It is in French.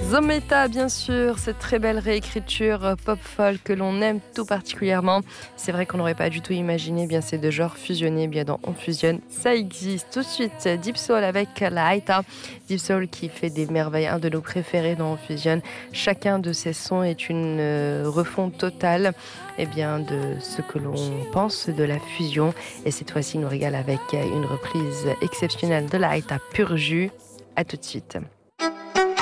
Zometa, bien sûr, cette très belle réécriture pop-folk que l'on aime tout particulièrement. C'est vrai qu'on n'aurait pas du tout imaginé bien ces deux genres fusionnés. Bien dans On Fusionne, ça existe. Tout de suite, Deep Soul avec la Haïta. Deep Soul qui fait des merveilles, un de nos préférés dans On Fusionne. Chacun de ces sons est une refonte totale bien, de ce que l'on pense de la fusion. Et cette fois-ci, il nous régale avec une reprise exceptionnelle de la Haïta Pur Jus. À tout de suite.